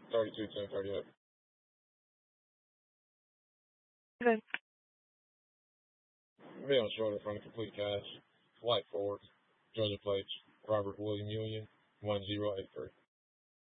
321038. Okay. Be on shoulder front of complete cash. White Ford. Georgia plates. Robert William Union. 1083.